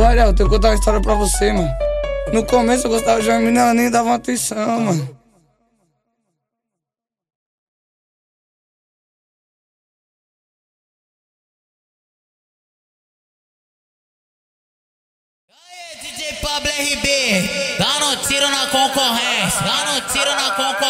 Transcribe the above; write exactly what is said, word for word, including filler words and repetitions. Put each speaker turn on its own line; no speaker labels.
Olha, eu tenho que contar uma história pra você, mano. No começo eu gostava de uma menina, ela nem dava atenção, mano.
D J Pablo R B, dá no tiro na concorrência, dá no tiro na concorrência.